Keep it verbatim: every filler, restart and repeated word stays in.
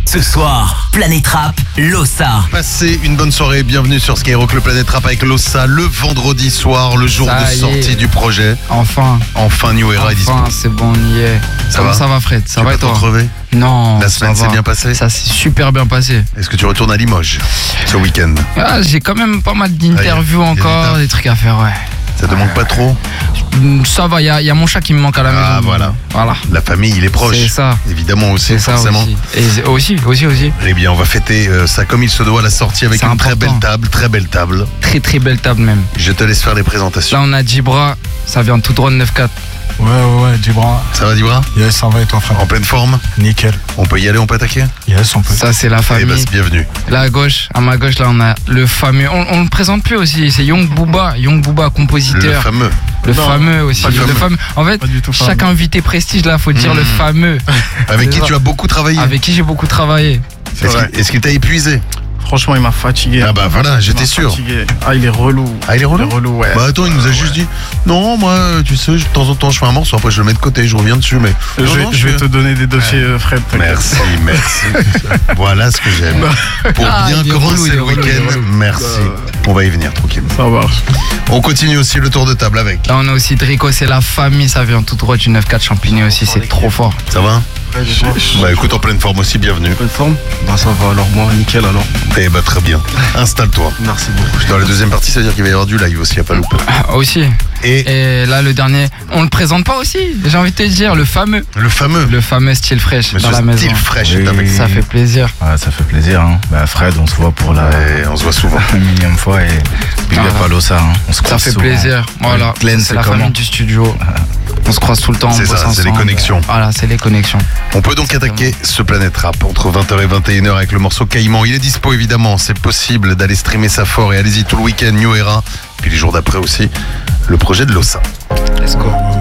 Ce soir, Planète Rap, Lossa. Passez une bonne soirée, bienvenue sur Skyrock, le Planète Rap avec Lossa, le vendredi soir, le jour Ça de y sortie est. du projet. Enfin. Enfin, New Era est dispo. Enfin, c'est bon, on y est. Ça Comment va ça va, Fred? Ça Tu va vas et toi? t'en crever? Non. La ça semaine s'est va. bien passée? Ça s'est super bien passé. Est-ce que tu retournes à Limoges ce week-end? Ah, j'ai quand même pas mal d'interviews Ah, y a- y a du encore, taf. des trucs à faire, ouais. Ça te manque pas trop? Mm, Ça va, il y, a- y a mon chat qui me manque à la maison. Ah, voilà. Voilà. La famille, il est proche. C'est ça. Évidemment aussi, C'est ça forcément. aussi. Et c'est- aussi, aussi, aussi. Eh bien, on va fêter euh, ça comme il se doit à la sortie avec C'est une très important. belle table, très belle table. Très très belle table même. Je te laisse faire les présentations. Là, on a Djibra, ça vient tout droit de neuf quatre. Ouais, ouais, ouais, Djibra. Ça va, Dibra? Yes, ça va et toi, frère? En pleine forme? Nickel. On peut y aller, on peut attaquer? Yes, on peut. Ça, c'est la Eh famille. ben, c'est bienvenue. Là à gauche, à ma gauche, là on a le fameux. On, on le présente plus aussi. C'est Young Booba, Young Booba, Le compositeur. fameux. Le Non, fameux aussi. pas du Le fameux. fameux. En fait, Pas du tout chaque fameux. invité prestige là, faut dire Mmh. le fameux. Avec C'est qui ça. tu as beaucoup travaillé? Avec qui j'ai beaucoup travaillé. Est-ce vrai. qu'il est-ce qu'il t'a épuisé? Franchement, il m'a fatigué. Ah bah voilà, Il j'étais m'a sûr. fatigué. Ah, il est relou. Ah, il est relou? Il est relou, ouais. Bah attends, il nous a juste dit non, moi, tu sais, de temps en temps, je fais un morceau, après je le mets de côté, je reviens dessus, mais. je Non, vais, non, je vais fais- te donner des dossiers, euh, Fred. t'inquiète. Merci, merci. Voilà ce que j'aime. Pour Ah, bien il est commencer relou, il est le relou, il est week-end, relou. merci. On va y venir tranquillement. Ça marche. On continue aussi le tour de table avec. Là on a aussi Drico, c'est la famille, ça vient tout droit du neuf quatre Champigny aussi, c'est trop fort. Ça va? Bah écoute, en pleine forme aussi, bienvenue. Bonne forme? Bah, ça va alors, moi, nickel alors. Eh bah très bien. Installe-toi. Merci beaucoup. Dans la deuxième partie, ça veut dire qu'il va y avoir du live aussi, y a pas loupe. Ah, aussi. Et Et là le dernier, on le présente pas aussi, j'ai envie de te dire, le fameux. le fameux Le fameux style fraîche Monsieur dans la maison. Style Fresh est Oui. avec Ça fait plaisir. Ouais, ça fait plaisir. Hein. Bah, Fred, on se voit pour la Ouais, on se voit souvent. millième fois et puis il y a Ah. pas Lossa. Hein. On se Ça croise fait souvent. plaisir. Voilà, Glenn, c'est c'est la comment famille du studio. On se croise tout le temps. C'est on bosse ça, c'est les ensemble. connexions. Voilà, c'est les connexions. On peut donc attaquer ce Planète Rap entre vingt heures et vingt et une heures avec le morceau Caïman. Il est dispo évidemment, c'est possible d'aller streamer ça fort et allez-y tout le week-end, New Era. Puis les jours d'après aussi, le projet de Lossa. Let's go.